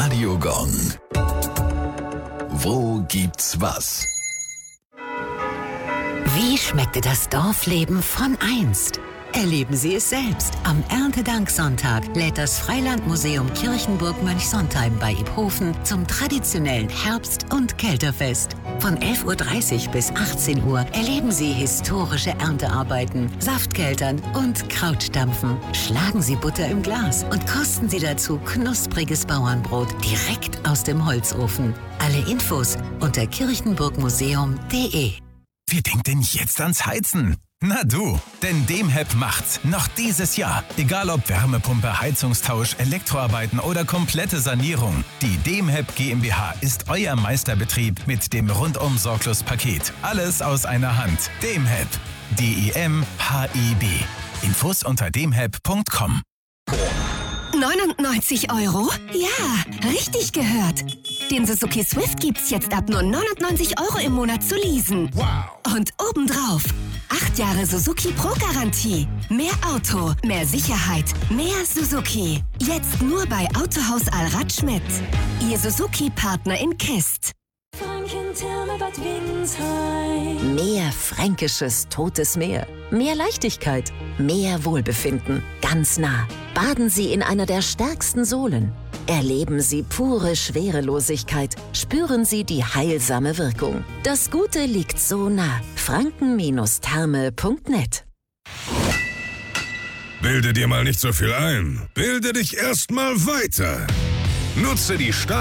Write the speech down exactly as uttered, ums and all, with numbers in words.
Radiogong. Wo gibt's was? Wie schmeckte das Dorfleben von einst? Erleben Sie es selbst. Am Erntedanksonntag lädt das Freilandmuseum Kirchenburg-Mönchsontheim bei Iphofen zum traditionellen Herbst- und Kälterfest. Von elf Uhr dreißig bis achtzehn Uhr erleben Sie historische Erntearbeiten, Saftkeltern und Krautstampfen. Schlagen Sie Butter im Glas und kosten Sie dazu knuspriges Bauernbrot direkt aus dem Holzofen. Alle Infos unter kirchenburgmuseum punkt de. Wer denkt denn jetzt ans Heizen? Na du, denn Demheb macht's noch dieses Jahr. Egal ob Wärmepumpe, Heizungstausch, Elektroarbeiten oder komplette Sanierung. Die Demheb GmbH ist euer Meisterbetrieb mit dem rundum sorglos Paket. Alles aus einer Hand. Demheb. D E M H E B. Infos unter demheb punkt com. neunundneunzig Euro? Ja, richtig gehört. Den Suzuki Swift gibt's jetzt ab nur neunundneunzig Euro im Monat zu leasen. Wow. Und obendrauf acht Jahre Suzuki Pro-Garantie. Mehr Auto, mehr Sicherheit, mehr Suzuki. Jetzt nur bei Autohaus Allrad Schmidt. Ihr Suzuki-Partner in Kist. Mehr fränkisches Totes Meer. Mehr Leichtigkeit. Mehr Wohlbefinden. Ganz nah. Baden Sie in einer der stärksten Sohlen. Erleben Sie pure Schwerelosigkeit. Spüren Sie die heilsame Wirkung. Das Gute liegt so nah. franken Therme punkt net. Bilde dir mal nicht so viel ein. Bilde dich erst mal weiter. Nutze die Stadt